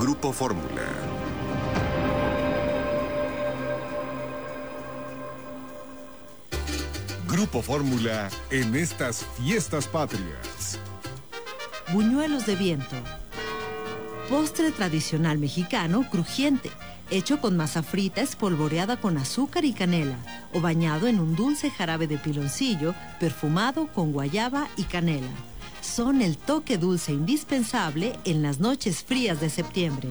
Grupo Fórmula. Grupo Fórmula en estas fiestas patrias. Buñuelos de viento. Postre tradicional mexicano crujiente, hecho con masa frita espolvoreada con azúcar y canela, o bañado en un dulce jarabe de piloncillo perfumado con guayaba y canela. Son el toque dulce indispensable en las noches frías de septiembre.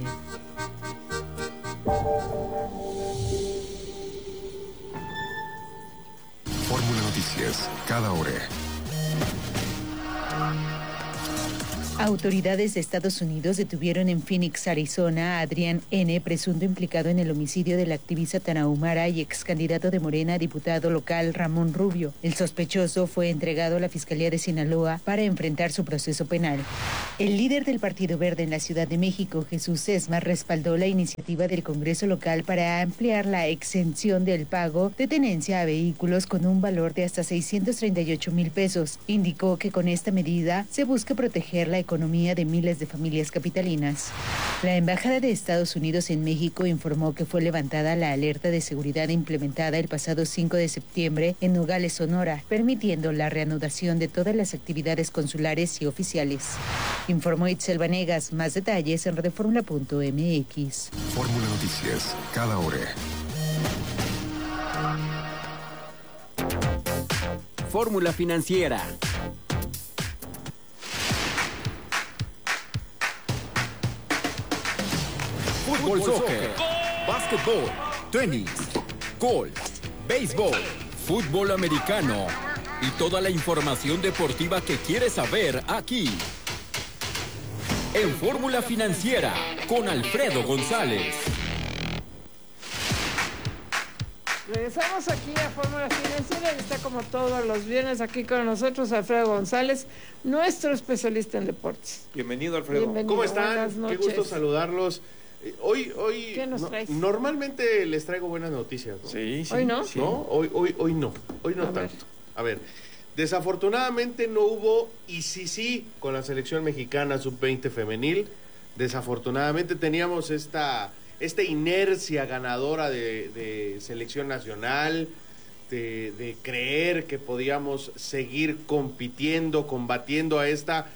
Fórmula Noticias, cada hora. Autoridades de Estados Unidos detuvieron en Phoenix, Arizona, a Adrián N., presunto implicado en el homicidio de la activista Tarahumara y ex candidato de Morena a diputado local Ramón Rubio. El sospechoso fue entregado a la Fiscalía de Sinaloa para enfrentar su proceso penal. El líder del Partido Verde en la Ciudad de México, Jesús Sesma, respaldó la iniciativa del Congreso local para ampliar la exención del pago de tenencia a vehículos con un valor de hasta 638,000 pesos. Indicó que con esta medida se busca proteger la economía de miles de familias capitalinas. La Embajada de Estados Unidos en México informó que fue levantada la alerta de seguridad implementada el pasado 5 de septiembre en Nogales, Sonora, permitiendo la reanudación de todas las actividades consulares y oficiales. Informó Itzel Vanegas. Más detalles en Reformula.mx. Fórmula Noticias, cada hora. Fórmula Financiera. Fútbol, soccer, básquetbol, tenis, golf, béisbol, fútbol americano y toda la información deportiva que quieres saber aquí. En Fórmula Financiera, con Alfredo González. Regresamos aquí a Fórmula Financiera y está como todos los viernes aquí con nosotros Alfredo González, nuestro especialista en deportes. Bienvenido, Alfredo. Bienvenido. ¿Cómo están? Qué gusto saludarlos. Hoy, ¿qué nos traes? Normalmente les traigo buenas noticias, ¿no? Sí. ¿Hoy no? Sí. ¿No? Hoy no. Hoy no tanto. A ver, desafortunadamente no hubo y sí con la selección mexicana sub-20 femenil. Desafortunadamente teníamos esta inercia ganadora de selección nacional, de creer que podíamos seguir compitiendo, combatiendo a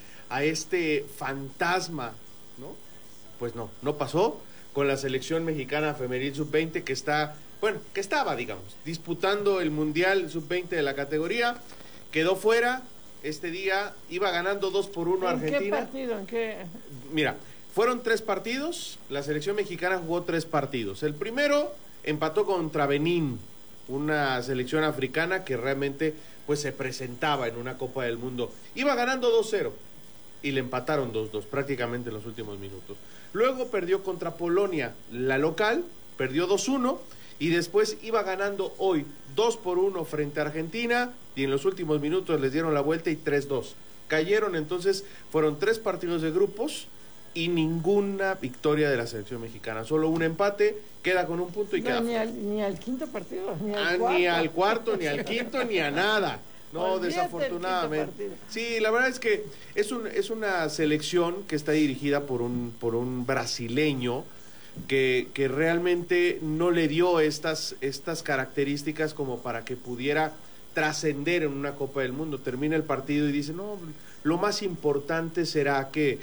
este fantasma, ¿no? Pues no pasó con la selección mexicana femenil sub-20 que estaba, digamos, disputando el Mundial sub-20 de la categoría, quedó fuera. Este día iba ganando 2-1 Argentina. ¿En qué partido? Mira, fueron 3 partidos, la selección mexicana jugó 3 partidos. El primero empató contra Benín, una selección africana que realmente pues se presentaba en una Copa del Mundo. Iba ganando 2-0 y le empataron 2-2 prácticamente en los últimos minutos. Luego perdió contra Polonia, la local, perdió 2-1 y después iba ganando hoy 2-1 frente a Argentina y en los últimos minutos les dieron la vuelta y 3-2. Cayeron, entonces fueron 3 partidos de grupos y ninguna victoria de la selección mexicana, solo un empate, queda con un punto y queda fuera. Ni al quinto partido, ni al cuarto, ni al quinto, ni a nada. No, olvídate, desafortunadamente. Sí, la verdad es que es una selección que está dirigida por un brasileño que realmente no le dio estas características como para que pudiera trascender en una Copa del Mundo. Termina el partido y dice, no, lo más importante será que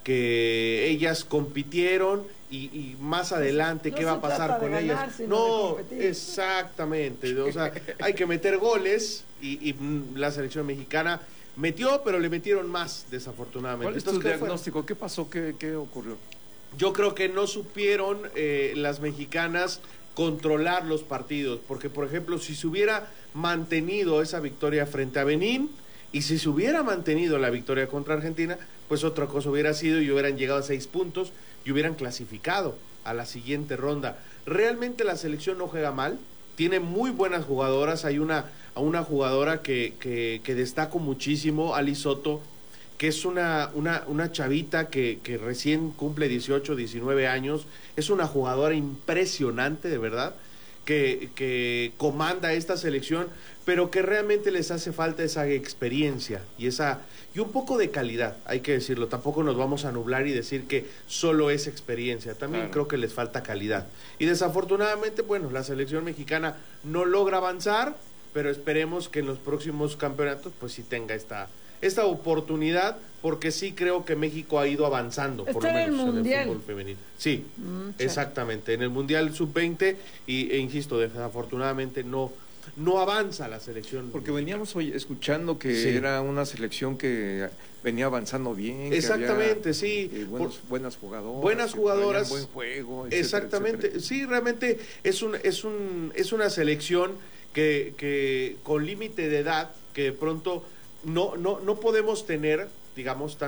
ellas compitieron y más adelante qué va a pasar con ellas. No, exactamente, o sea, hay que meter goles y la selección mexicana metió, pero le metieron más, desafortunadamente. ¿Cuál es tu diagnóstico? ¿Qué pasó? ¿Qué ocurrió? Yo creo que no supieron las mexicanas controlar los partidos, porque por ejemplo, si se hubiera mantenido esa victoria frente a Benín, y si se hubiera mantenido la victoria contra Argentina, pues otra cosa hubiera sido y hubieran llegado a 6 puntos y hubieran clasificado a la siguiente ronda. Realmente la selección no juega mal, tiene muy buenas jugadoras. Hay una jugadora que destaco muchísimo, Ali Soto, que es una chavita que recién cumple 18, 19 años. Es una jugadora impresionante, de verdad, que comanda esta selección, pero que realmente les hace falta esa experiencia y un poco de calidad, hay que decirlo. Tampoco nos vamos a nublar y decir que solo es experiencia, también creo que les falta calidad. Y desafortunadamente, bueno, la selección mexicana no logra avanzar, pero esperemos que en los próximos campeonatos pues sí tenga esta oportunidad, porque sí creo que México ha ido avanzando, por lo menos en el fútbol femenil. Sí, exactamente, en el Mundial Sub-20 e insisto, desafortunadamente no avanza la selección. Porque veníamos hoy escuchando que era una selección que venía avanzando bien. Exactamente, que había, buenas jugadoras. Buenas jugadoras. Buen juego. Etcétera, exactamente, etcétera. Sí, realmente es una selección que con límite de edad, que de pronto no podemos tener, digamos,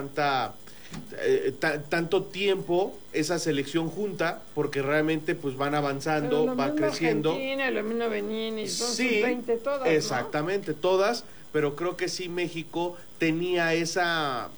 tanto tiempo esa selección junta, porque realmente pues van avanzando, va creciendo. Argentina, lo mismo Benín y sí, 20 todas, exactamente, ¿no? Todas, pero creo que sí México tenía esa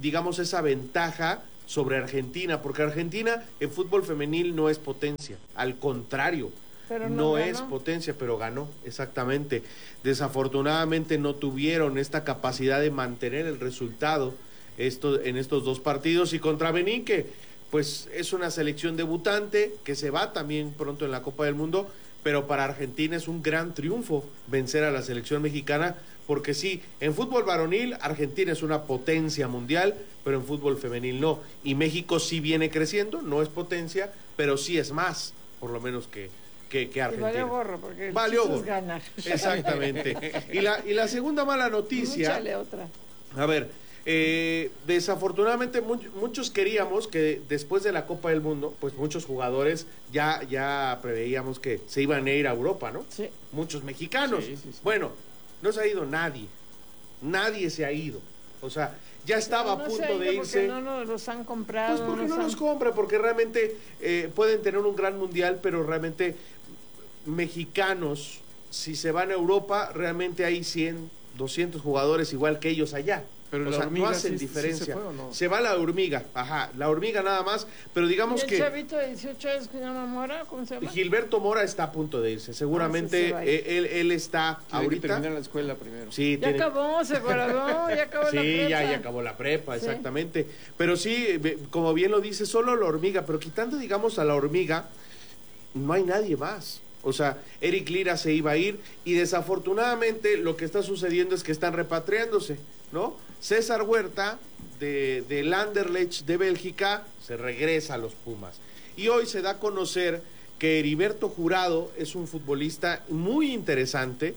ventaja sobre Argentina, porque Argentina en fútbol femenil no es potencia, al contrario. Pero no es potencia, pero ganó, exactamente. Desafortunadamente no tuvieron esta capacidad de mantener el resultado en estos dos partidos, y contra Benín, que pues es una selección debutante que se va también pronto en la Copa del Mundo, pero para Argentina es un gran triunfo vencer a la selección mexicana, porque sí, en fútbol varonil Argentina es una potencia mundial, pero en fútbol femenil no, y México sí viene creciendo, no es potencia, pero sí es más, por lo menos que Argentina. Y valió gorro, porque valió gorro. Ganar. Exactamente. Y la segunda mala noticia. Échale otra. A ver, desafortunadamente muchos queríamos que después de la Copa del Mundo, pues muchos jugadores ya preveíamos que se iban a ir a Europa, ¿no? Sí. Muchos mexicanos. Sí. Bueno, no se ha ido nadie. Nadie se ha ido. O sea, ya estaba a punto de irse. ¿Por qué no los han comprado? Pues porque no los compra, porque realmente pueden tener un gran mundial, pero realmente mexicanos, si se van a Europa, realmente hay 100, 200 jugadores igual que ellos allá. Pero o sea, no hacen diferencia. ¿Sí se fue o no? Se va la hormiga, la hormiga nada más, pero digamos ¿Y el que chavito de 18 años que se llama Mora? ¿Cómo se llama? Gilberto Mora está a punto de irse, seguramente él está tiene ahorita. que terminar la escuela primero. Sí, ya acabó, se graduó, ya acabó la prepa. Sí, ya acabó la prepa, exactamente. Pero sí, como bien lo dice, solo la hormiga, pero quitando, digamos, a la hormiga, no hay nadie más. O sea, Eric Lira se iba a ir, y desafortunadamente lo que está sucediendo es que están repatriándose, ¿no? César Huerta del Anderlecht de Bélgica se regresa a los Pumas. Y hoy se da a conocer que Heriberto Jurado es un futbolista muy interesante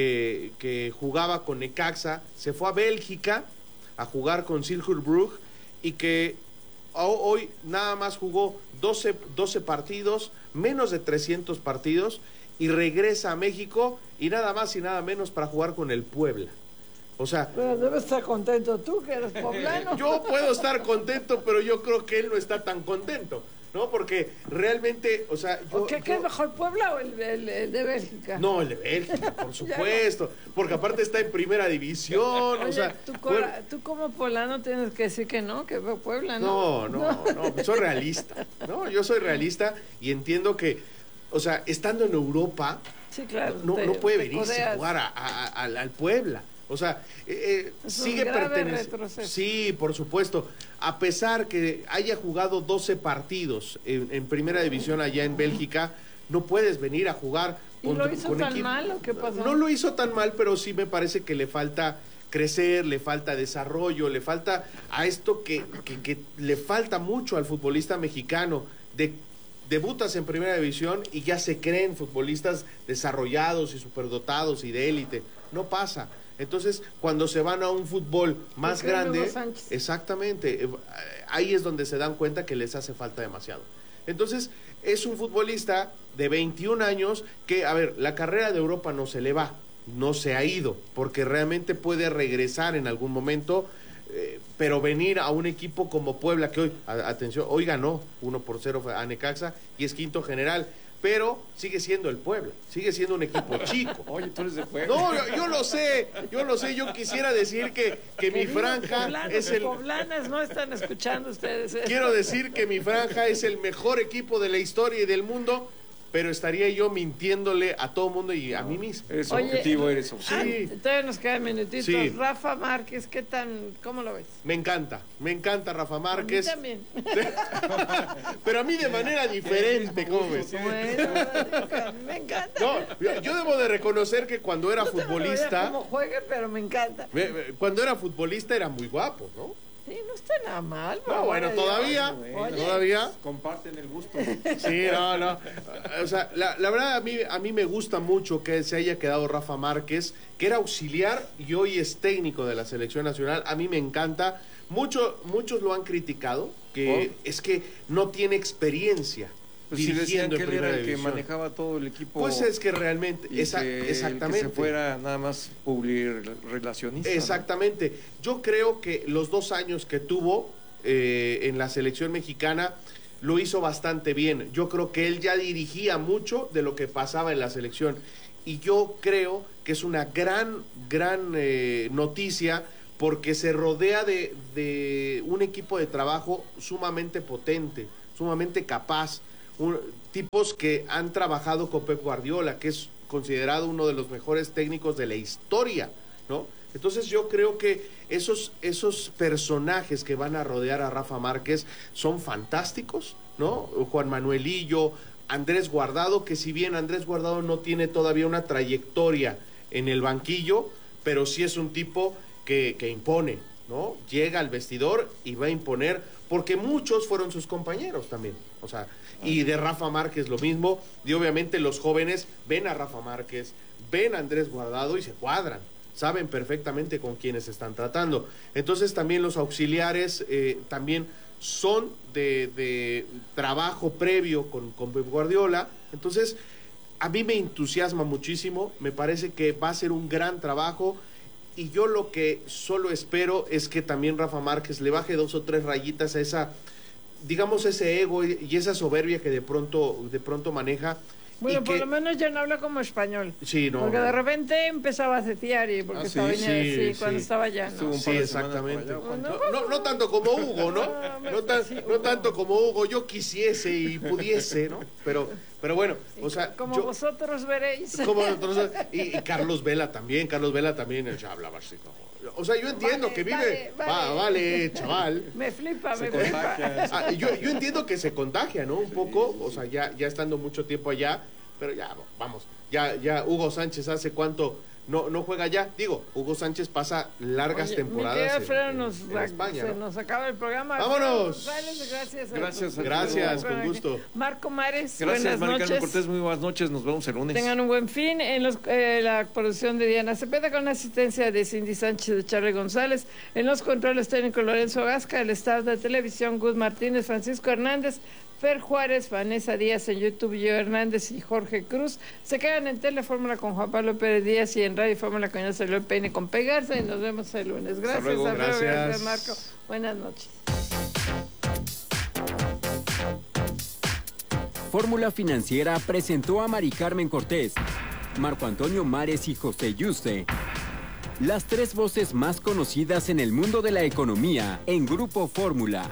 que jugaba con Necaxa, se fue a Bélgica a jugar con Silkeborg, y que hoy nada más jugó 12 partidos, menos de 300 partidos, y regresa a México, y nada más y nada menos para jugar con el Puebla. O sea, pero debes estar contento tú, que eres poblano. Yo puedo estar contento, pero yo creo que él no está tan contento, ¿no? Porque realmente, o sea... ¿Qué es mejor, Puebla o el de Bélgica? No, el de Bélgica, por supuesto, porque aparte está en primera división. Oye, o sea, tú como poblano tienes que decir que Puebla, ¿no? No, soy realista, ¿no? Yo soy realista y entiendo que, o sea, estando en Europa, sí, claro, no puede venirse a jugar al Puebla. O sea, sigue perteneciendo. Sí, por supuesto. A pesar que haya jugado 12 partidos en primera división allá en Bélgica, no puedes venir a jugar. ¿Y lo hizo tan mal o qué pasó? No lo hizo tan mal, pero sí me parece que le falta crecer, le falta desarrollo, le falta a esto que le falta mucho al futbolista mexicano. Debutas en primera división y ya se creen futbolistas desarrollados y superdotados y de élite. No pasa. Entonces, cuando se van a un fútbol más grande, exactamente, ahí es donde se dan cuenta que les hace falta demasiado. Entonces, es un futbolista de 21 años que, a ver, la carrera de Europa no se le va, no se ha ido, porque realmente puede regresar en algún momento, pero venir a un equipo como Puebla, que hoy, atención, hoy ganó 1-0 a Necaxa y es quinto general, pero sigue siendo el Puebla, sigue siendo un equipo chico. Oye, tú eres de Puebla. No, yo lo sé, yo quisiera decir que mi franja es el... poblanas no están escuchando ustedes. Quiero decir que mi franja es el mejor equipo de la historia y del mundo, pero estaría yo mintiéndole a todo mundo y a mí mismo. Eres Oye, objetivo, eres objetivo. Sí. Todavía nos quedan minutitos. Sí. Rafa Márquez, ¿cómo lo ves? Me encanta Rafa Márquez. A mí también. Pero a mí de manera diferente, ¿cómo ves? Bueno, me encanta. No, yo debo de reconocer que cuando era No tengo idea futbolista, cómo juegue, pero me encanta. cuando era futbolista era muy guapo, ¿no? Sí, no está nada mal. por No, amor bueno, de Dios. todavía, Oye, todavía. Comparten el gusto. Sí, no. O sea, la verdad a mí me gusta mucho que se haya quedado Rafa Márquez, que era auxiliar y hoy es técnico de la selección nacional. A mí me encanta. Muchos lo han criticado, que es que no tiene experiencia. Pues si decían dirigiendo que en él era primera el que división. manejaba todo el equipo. Pues es que realmente, y que exactamente. El que se fuera nada más relacionista. Exactamente. Yo creo que los 2 años que tuvo en la selección mexicana lo hizo bastante bien. Yo creo que él ya dirigía mucho de lo que pasaba en la selección. Y yo creo que es una gran noticia porque se rodea de un equipo de trabajo sumamente potente, sumamente capaz. Tipos que han trabajado con Pep Guardiola, que es considerado uno de los mejores técnicos de la historia, ¿no? Entonces yo creo que esos personajes que van a rodear a Rafa Márquez son fantásticos, ¿no? Juan Manuelillo, Andrés Guardado, que si bien Andrés Guardado no tiene todavía una trayectoria en el banquillo, pero sí es un tipo que impone, ¿no? Llega al vestidor y va a imponer, porque muchos fueron sus compañeros también, o sea, y de Rafa Márquez lo mismo, y obviamente los jóvenes ven a Rafa Márquez, ven a Andrés Guardado y se cuadran, saben perfectamente con quiénes están tratando. Entonces también los auxiliares también son de trabajo previo con Pep Guardiola. Entonces a mí me entusiasma muchísimo, me parece que va a ser un gran trabajo. Y yo lo que solo espero es que también Rafa Márquez le baje 2 o 3 rayitas a esa, digamos, ese ego y esa soberbia que de pronto maneja. Bueno, y por que, lo menos ya no habla como español. Sí, no. Porque de repente empezaba a setear y porque estaba cuando estaba allá, ¿no? Sí, exactamente. Allá, no tanto como Hugo, ¿no? No tanto como Hugo, yo quisiese y pudiese, ¿no? Pero bueno, o sea, como vosotros veréis. Como nosotros, y Carlos Vela también ya hablaba así como. O sea, yo entiendo que vive. Vale, chaval. Me flipa. Yo entiendo que se contagia, ¿no? Un poco, o sea, ya estando mucho tiempo allá, pero ya, vamos. Ya Hugo Sánchez hace cuánto no juega ya. Digo, Hugo Sánchez pasa largas temporadas en España, se ¿no? nos acaba el programa. ¡Vámonos! Gracias, con gusto. Marco Mares, gracias, buenas noches. Cortés, muy buenas noches, nos vemos el lunes. Tengan un buen fin. En la producción de Diana Cepeda con la asistencia de Cindy Sánchez, de Charly González. En los controles técnicos Lorenzo Gasca, el staff de televisión Gus Martínez, Francisco Hernández, Fer Juárez, Vanessa Díaz en YouTube, yo Hernández y Jorge Cruz. Se quedan en Telefórmula con Juan Pablo Pérez Díaz y en Radio Fórmula con Salió el Peine con Pegarse. Y nos vemos el lunes. Gracias, luego, gracias Marco. Buenas noches. Fórmula Financiera presentó a Mari Carmen Cortés, Marco Antonio Mares y José Yuste, las 3 voces más conocidas en el mundo de la economía en Grupo Fórmula.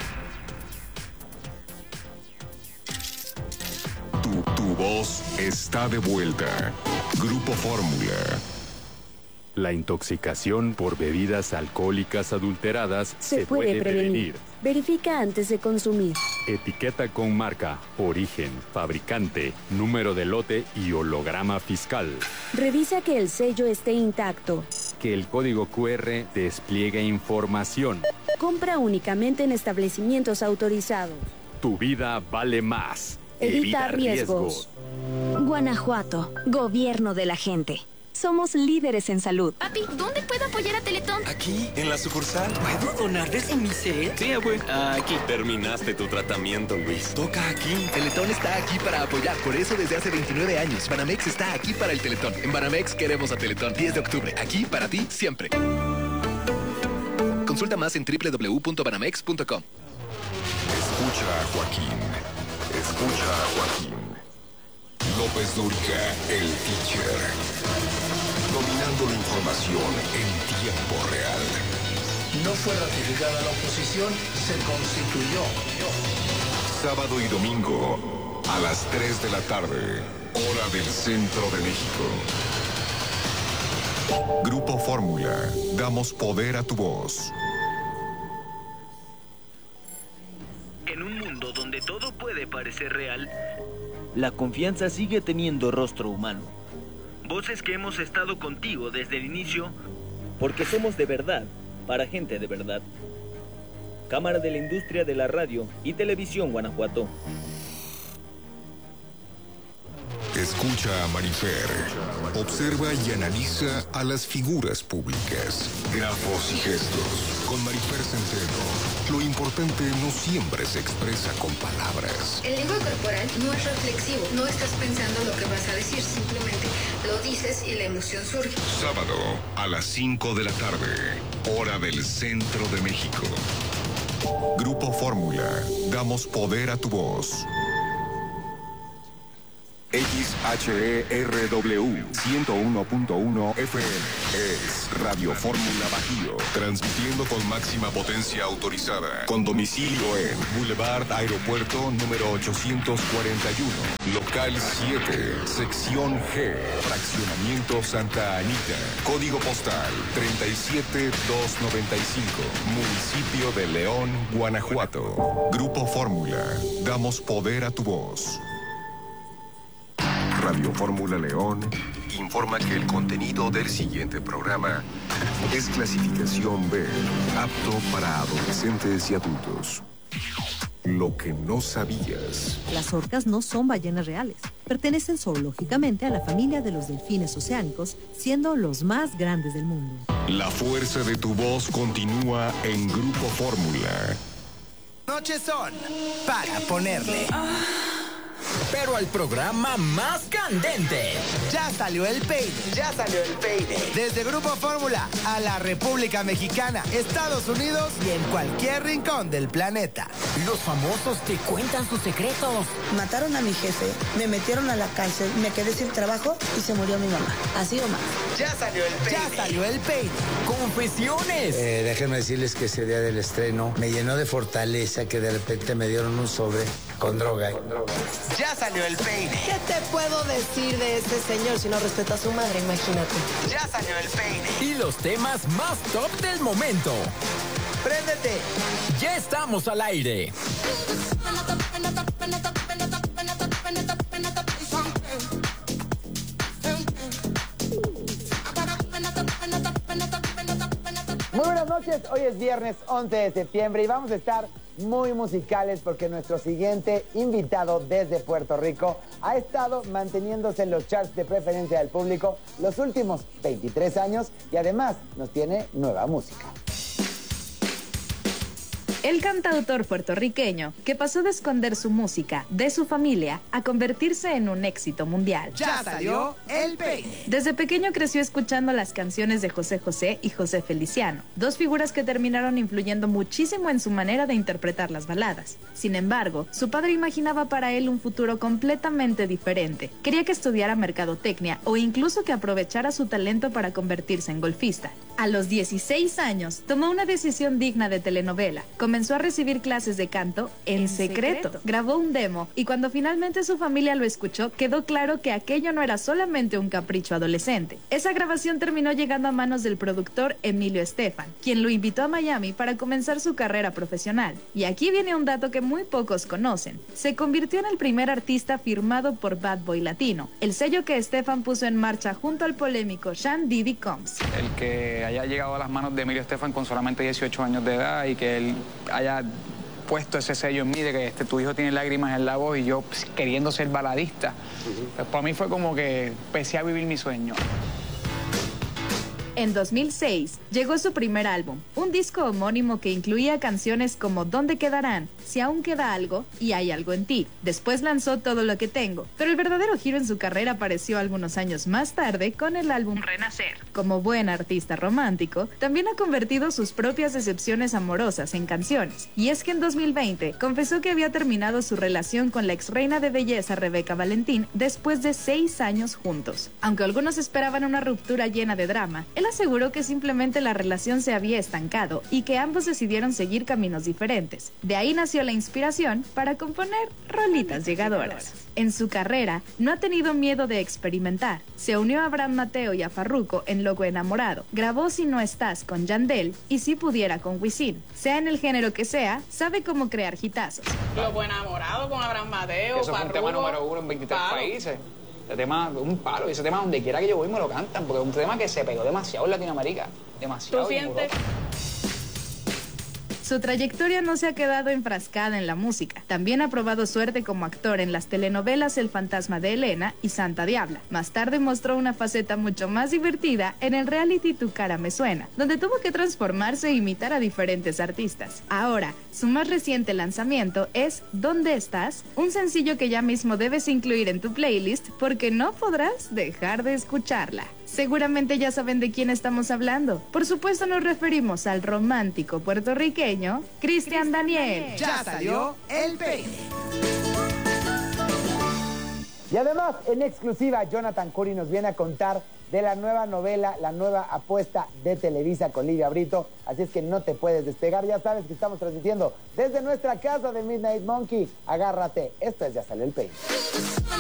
Tu voz está de vuelta. Grupo Fórmula. La intoxicación por bebidas alcohólicas adulteradas se puede prevenir. Verifica antes de consumir. Etiqueta con marca, origen, fabricante, número de lote y holograma fiscal. Revisa que el sello esté intacto. Que el código QR despliegue información. Compra únicamente en establecimientos autorizados. Tu vida vale más. Evita riesgos. Guanajuato, gobierno de la gente. Somos líderes en salud. Papi, ¿dónde puedo apoyar a Teletón? Aquí, en la sucursal. ¿Puedo donar desde mi set? Sí, güey. Aquí. Terminaste tu tratamiento, Luis. Toca aquí. Teletón está aquí para apoyar. Por eso desde hace 29 años, Banamex está aquí para el Teletón. En Banamex queremos a Teletón. 10 de octubre. Aquí para ti, siempre. Consulta más en www.banamex.com. Escucha a Joaquín. Escucha a Joaquín. López Dóriga, el teacher. Dominando la información en tiempo real. No fue ratificada la oposición, se constituyó. Sábado y domingo, a las 3 de la tarde, hora del centro de México. Grupo Fórmula, damos poder a tu voz. En un mundo donde todo puede parecer real, la confianza sigue teniendo rostro humano. Voces que hemos estado contigo desde el inicio, porque somos de verdad, para gente de verdad. Cámara de la Industria de la Radio y Televisión Guanajuato. Escucha a Marifer. Observa y analiza a las figuras públicas, grafos y gestos. Con Marifer Centeno, lo importante no siempre se expresa con palabras. El lenguaje corporal no es reflexivo. No estás pensando lo que vas a decir, simplemente lo dices y la emoción surge. Sábado a las 5 de la tarde, hora del centro de México. Grupo Fórmula, damos poder a tu voz. XHERW 101.1 FM es Radio Fórmula Bajío, transmitiendo con máxima potencia autorizada, con domicilio en Boulevard Aeropuerto número 841, local 7, sección G, fraccionamiento Santa Anita, código postal 37295, municipio de León, Guanajuato. Grupo Fórmula, damos poder a tu voz. Radio Fórmula León informa que el contenido del siguiente programa es clasificación B, apto para adolescentes y adultos. Lo que no sabías. Las orcas no son ballenas reales. Pertenecen zoológicamente a la familia de los delfines oceánicos, siendo los más grandes del mundo. La fuerza de tu voz continúa en Grupo Fórmula. Noches son para ponerle. Pero al programa más candente. Ya salió el peine. Ya salió el peine. Desde Grupo Fórmula a la República Mexicana, Estados Unidos y en cualquier rincón del planeta. Los famosos te cuentan sus secretos. Mataron a mi jefe, me metieron a la cárcel, me quedé sin trabajo y se murió mi mamá. Así o más. Ya salió el peine. Ya salió el peine. Confesiones. Déjenme decirles que ese día del estreno me llenó de fortaleza que de repente me dieron un sobre con droga. Ya salió el peine. ¿Qué te puedo decir de este señor si no respeta a su madre? Imagínate. Ya salió el peine. Y los temas más top del momento. ¡Préndete! Ya estamos al aire. Muy buenas noches, hoy es viernes 11 de septiembre y vamos a estar muy musicales porque nuestro siguiente invitado desde Puerto Rico ha estado manteniéndose en los charts de preferencia del público los últimos 23 años y además nos tiene nueva música. El cantautor puertorriqueño que pasó de esconder su música de su familia a convertirse en un éxito mundial. Ya salió el peine. Desde pequeño creció escuchando las canciones de José José y José Feliciano, dos figuras que terminaron influyendo muchísimo en su manera de interpretar las baladas. Sin embargo, su padre imaginaba para él un futuro completamente diferente. Quería que estudiara mercadotecnia o incluso que aprovechara su talento para convertirse en golfista. A los 16 años, tomó una decisión digna de telenovela. Comenzó a recibir clases de canto en secreto. Grabó un demo y cuando finalmente su familia lo escuchó, quedó claro que aquello no era solamente un capricho adolescente. Esa grabación terminó llegando a manos del productor Emilio Estefan, quien lo invitó a Miami para comenzar su carrera profesional. Y aquí viene un dato que muy pocos conocen. Se convirtió en el primer artista firmado por Bad Boy Latino, el sello que Estefan puso en marcha junto al polémico Sean Diddy Combs. El que haya llegado a las manos de Emilio Estefan con solamente 18 años de edad y que él haya puesto ese sello en mí de que tu hijo tiene lágrimas en la voz y yo queriendo ser baladista, pues para mí fue como que empecé a vivir mi sueño. En 2006 llegó su primer álbum, un disco homónimo que incluía canciones como ¿Dónde quedarán?, Si aún queda algo y Hay algo en ti. Después lanzó Todo lo que tengo, pero el verdadero giro en su carrera apareció algunos años más tarde con el álbum Renacer. Como buen artista romántico, también ha convertido sus propias decepciones amorosas en canciones. Y es que en 2020 confesó que había terminado su relación con la ex reina de belleza Rebeca Valentín después de 6 años juntos. Aunque algunos esperaban una ruptura llena de drama, él Él aseguró que simplemente la relación se había estancado y que ambos decidieron seguir caminos diferentes. De ahí nació la inspiración para componer rolitas llegadoras. En su carrera, no ha tenido miedo de experimentar. Se unió a Abraham Mateo y a Farruko en Loco Enamorado. Grabó Si No Estás con Yandel y Si Pudiera con Wisin. Sea en el género que sea, sabe cómo crear hitazos. Loco Enamorado con Abraham Mateo, eso fue un tema número 1 en 23 países. Ese tema, un palo. Y ese tema, donde quiera que yo voy, me lo cantan. Porque es un tema que se pegó demasiado en Latinoamérica. Demasiado. ¿Tú sientes? Su trayectoria no se ha quedado enfrascada en la música. También ha probado suerte como actor en las telenovelas El Fantasma de Elena y Santa Diabla. Más tarde mostró una faceta mucho más divertida en el reality Tu Cara Me Suena, donde tuvo que transformarse e imitar a diferentes artistas. Ahora, su más reciente lanzamiento es ¿Dónde estás?, un sencillo que ya mismo debes incluir en tu playlist porque no podrás dejar de escucharla. Seguramente ya saben de quién estamos hablando. Por supuesto nos referimos al romántico puertorriqueño Cristian Daniel. Ya salió el peine. Y además, en exclusiva, Jonathan Curry nos viene a contar de la nueva novela, la nueva apuesta de Televisa con Livia Brito. Así es que no te puedes despegar. Ya sabes que estamos transmitiendo desde nuestra casa de Midnight Monkey. Agárrate. Esto es Ya Salió el Peine.